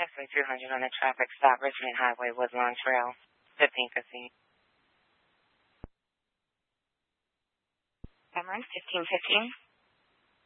Approximately 200 on the traffic stop, Richmond Highway, Woodlawn Trail, 1515. Cameron, 1515.